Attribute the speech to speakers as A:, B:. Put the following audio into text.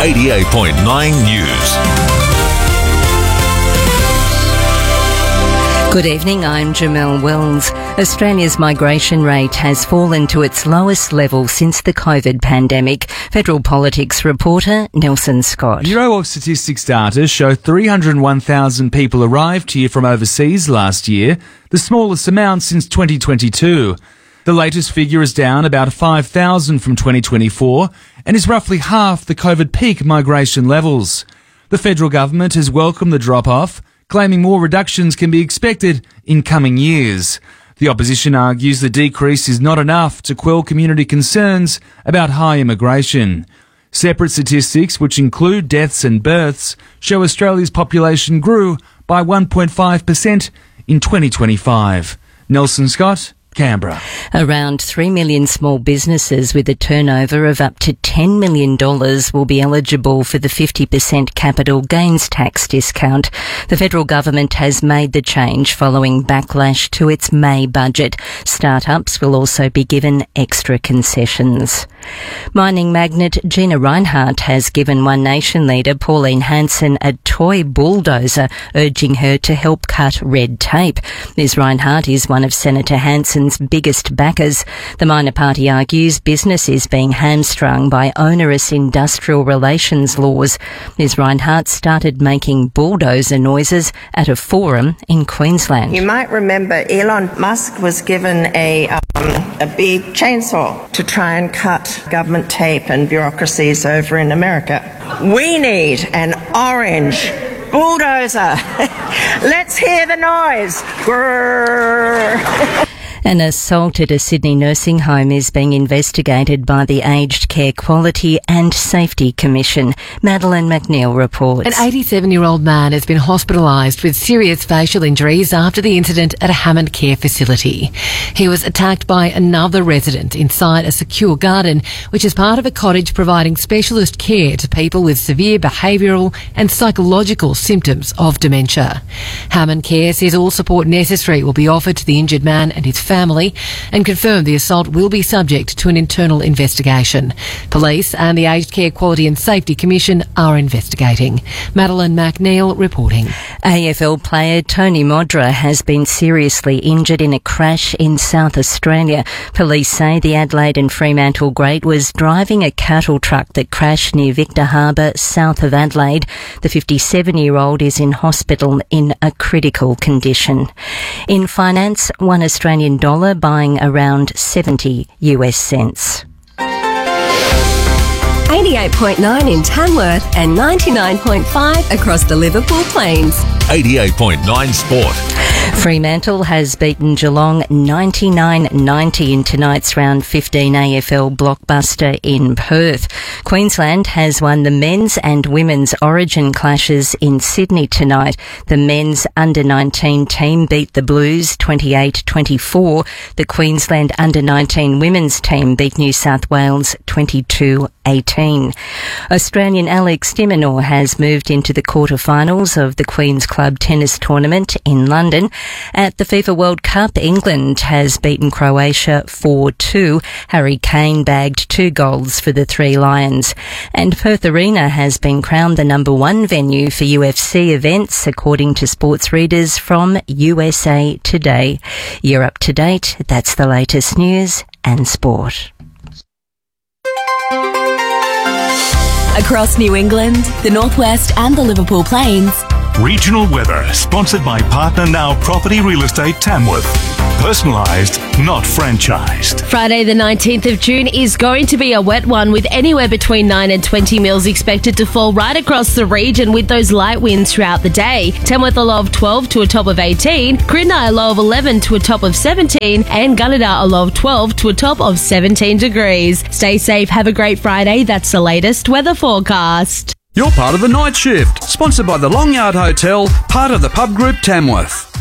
A: 88.9 News.
B: Good evening, I'm Jamelle Wells. Australia's migration rate has fallen to its lowest level since the COVID pandemic. Federal Politics reporter Nelson Scott.
C: Bureau of Statistics data show 301,000 people arrived here from overseas last year, the smallest amount since 2022. The latest figure is down about 5,000 from 2024 and is roughly half the COVID peak migration levels. The federal government has welcomed the drop-off, claiming more reductions can be expected in coming years. The opposition argues the decrease is not enough to quell community concerns about high immigration. Separate statistics, which include deaths and births, show Australia's population grew by 1.5% in 2025. Nelson Scott, Canberra.
B: Around 3 million small businesses with a turnover of up to $10 million will be eligible for the 50% capital gains tax discount. The federal government has made the change following backlash to its May budget. Startups will also be given extra concessions. Mining magnate Gina Rinehart has given One Nation leader Pauline Hanson a toy bulldozer, urging her to help cut red tape. Ms Rinehart is one of Senator Hanson's biggest backers. The minor party argues business is being hamstrung by onerous industrial relations laws. Ms Rinehart started making bulldozer noises at a forum in Queensland.
D: You might remember Elon Musk was given a big chainsaw to try and cut government tape and bureaucracies over in America. We need an orange bulldozer. Let's hear the noise. Grrr.
B: An assault at a Sydney nursing home is being investigated by the Aged Care Quality and Safety Commission. Madeleine McNeil reports.
E: An 87-year-old man has been hospitalised with serious facial injuries after the incident at a Hammond Care facility. He was attacked by another resident inside a secure garden, which is part of a cottage providing specialist care to people with severe behavioural and psychological symptoms of dementia. Hammond Care says all support necessary will be offered to the injured man and his family, and confirmed the assault will be subject to an internal investigation. Police and the Aged Care Quality and Safety Commission are investigating. Madeleine McNeil reporting.
B: AFL player Tony Modra has been seriously injured in a crash in South Australia. Police say the Adelaide and Fremantle great was driving a cattle truck that crashed near Victor Harbour, south of Adelaide. The 57-year-old is in hospital in a critical condition. In finance, one Australian dollar buying around 70 US cents.
F: 88.9 in Tamworth and 99.5 across the Liverpool Plains.
A: 88.9 Sport.
B: Fremantle has beaten Geelong 99-90 in tonight's round 15 AFL blockbuster in Perth. Queensland has won the men's and women's origin clashes in Sydney tonight. The men's under-19 team beat the Blues 28-24. The Queensland under-19 women's team beat New South Wales 22-18. Australian Alex de Minaur has moved into the quarterfinals of the Queen's Club tennis tournament in London. At the FIFA World Cup, England has beaten Croatia 4-2. Harry Kane bagged 2 goals for the Three Lions. And Perth Arena has been crowned the number 1 venue for UFC events, according to sports readers from USA Today. You're up to date. That's the latest news and sport.
F: Across New England, the Northwest and the Liverpool Plains.
A: Regional weather, sponsored by Partner Now Property Real Estate Tamworth. Personalised, not franchised.
G: Friday the 19th of June is going to be a wet one, with anywhere between 9 and 20 mils expected to fall right across the region with those light winds throughout the day. Tamworth a low of 12 to a top of 18, Corinna a low of 11 to a top of 17, and Gunnedah a low of 12 to a top of 17 degrees. Stay safe, have a great Friday. That's the latest weather forecast.
H: You're part of the night shift, sponsored by the Long Yard Hotel, part of the Pub Group Tamworth.